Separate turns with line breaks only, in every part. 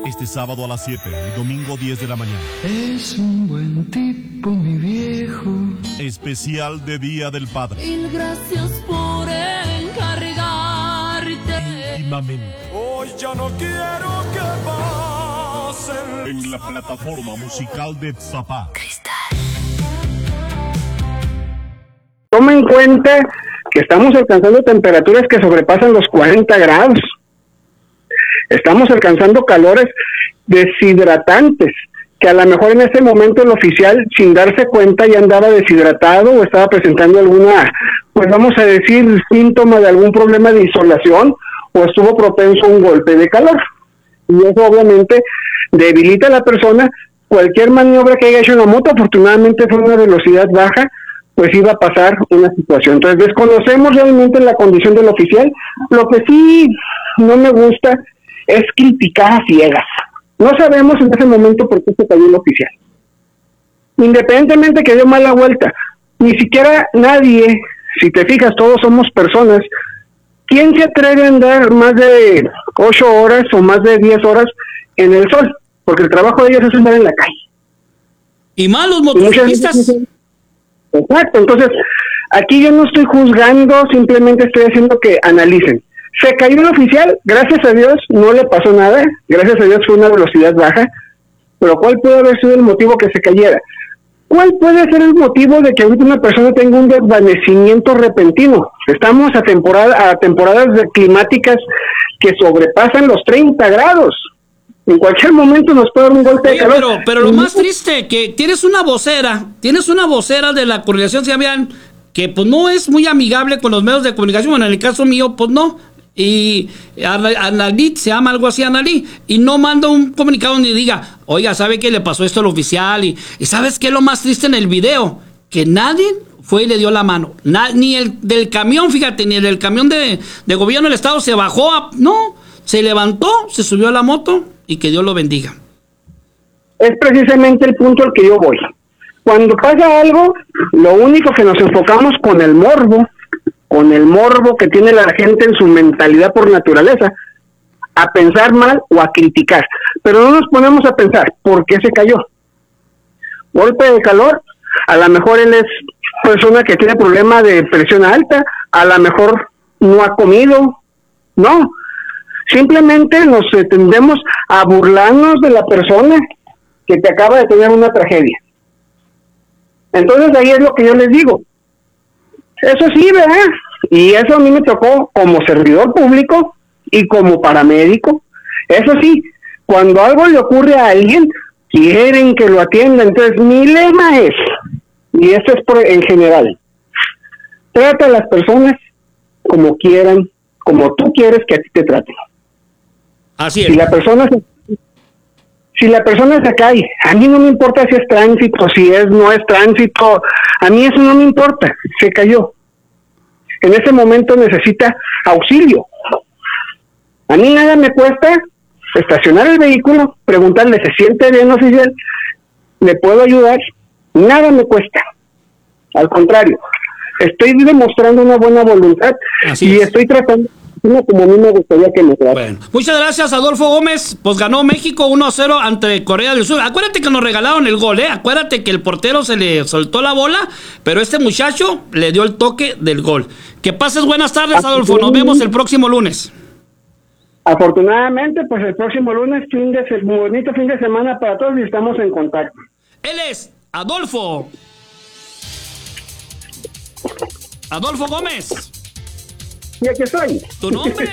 Este sábado a las 7 y domingo 10 de la mañana.
Es un buen tipo, mi viejo.
Especial de Día del Padre.
Mil gracias por encargarte.
Íntimamente.
Hoy ya no quiero que pasen.
En la plataforma musical de Zapá.
Toma en cuenta que estamos alcanzando temperaturas que sobrepasan los 40 grados. Estamos alcanzando calores deshidratantes, que a lo mejor en ese momento el oficial, sin darse cuenta, ya andaba deshidratado o estaba presentando alguna, pues vamos a decir, síntoma de algún problema de insolación o estuvo propenso a un golpe de calor. Y eso obviamente debilita a la persona. Cualquier maniobra que haya hecho en la moto, afortunadamente fue a una velocidad baja, pues iba a pasar una situación. Entonces desconocemos realmente la condición del oficial. Lo que sí no me gusta es criticar a ciegas. No sabemos en ese momento por qué se cayó el oficial. Independientemente que dio mala vuelta, ni siquiera nadie, si te fijas, todos somos personas. ¿Quién se atreve a andar más de 8 horas o más de 10 horas en el sol? Porque el trabajo de ellos es andar en la calle.
Y más los motociclistas.
Exacto, entonces aquí yo no estoy juzgando, simplemente estoy haciendo que analicen. Se cayó el oficial, gracias a Dios no le pasó nada, gracias a Dios fue una velocidad baja, pero ¿cuál puede haber sido el motivo que se cayera? ¿Cuál puede ser el motivo de que una persona tenga un desvanecimiento repentino? Estamos a temporadas climáticas que sobrepasan los 30 grados. En cualquier momento nos puede dar un golpe de calor.
Pero lo más triste, que tienes una vocera de la Coordinación Ciudadana que pues no es muy amigable con los medios de comunicación. Bueno, en el caso mío, pues no. Y Analí, se llama algo así, Analí, y no manda un comunicado ni diga, oiga, ¿sabe qué le pasó esto al oficial? Y ¿sabes qué es lo más triste en el video? Que nadie fue y le dio la mano. Ni el del camión, fíjate, ni el del camión de gobierno del estado se bajó, no, se levantó, se subió a la moto y que Dios lo bendiga.
Es precisamente el punto al que yo voy. Cuando pasa algo, lo único que nos enfocamos con el morbo que tiene la gente en su mentalidad por naturaleza, a pensar mal o a criticar. Pero no nos ponemos a pensar, ¿por qué se cayó? Golpe de calor, a lo mejor él es persona que tiene problema de presión alta, a lo mejor no ha comido, no. Simplemente nos tendemos a burlarnos de la persona que te acaba de tener una tragedia. Entonces ahí es lo que yo les digo. Eso sí, ¿verdad? Y eso a mí me tocó como servidor público y como paramédico. Eso sí, cuando algo le ocurre a alguien, quieren que lo atienda. Entonces mi lema es, y esto es en general, trata a las personas como quieran, como tú quieres que a ti te traten.
Así es.
Si la persona se cae, a mí no me importa si es tránsito, no es tránsito, a mí eso no me importa, se cayó. En ese momento necesita auxilio. A mí nada me cuesta estacionar el vehículo, preguntarle, ¿se siente bien, oficial? ¿Le puedo ayudar? Nada me cuesta. Al contrario, estoy demostrando una buena voluntad. Así es. Estoy tratando como a mí me gustaría que me trate.
Bueno, muchas gracias, Adolfo Gómez. Pues ganó México 1-0 ante Corea del Sur. Acuérdate que nos regalaron el gol, Acuérdate que el portero se le soltó la bola, pero este muchacho le dio el toque del gol. Que pases buenas tardes, Adolfo. Nos vemos el próximo lunes.
Afortunadamente, pues el próximo lunes, bonito fin de semana para todos y estamos en contacto.
Él es Adolfo Gómez.
Y aquí estoy.
¿Tu nombre?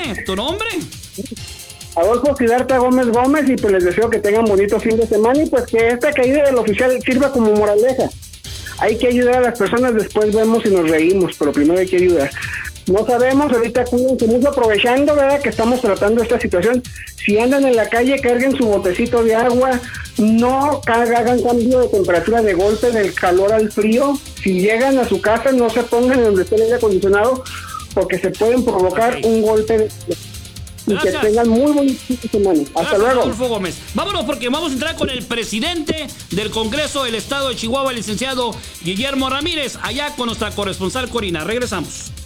Adolfo Siddhartha Gómez, y pues les deseo que tengan bonito fin de semana y pues que esta caída del oficial sirva como moraleja. Hay que ayudar a las personas, después vemos y nos reímos, pero primero hay que ayudar. No sabemos, ahorita cuídense mucho, aprovechando, ¿verdad?, que estamos tratando esta situación. Si andan en la calle, carguen su botecito de agua, no hagan cambio de temperatura de golpe del calor al frío. Si llegan a su casa, no se pongan en donde esté el aire acondicionado, porque se pueden provocar un golpe de... Y gracias. Que tengan muy buen fin de semana. Hasta luego.
Adolfo Gómez. Vámonos porque vamos a entrar con el presidente del Congreso del Estado de Chihuahua, el licenciado Guillermo Ramírez, allá con nuestra corresponsal Corina. Regresamos.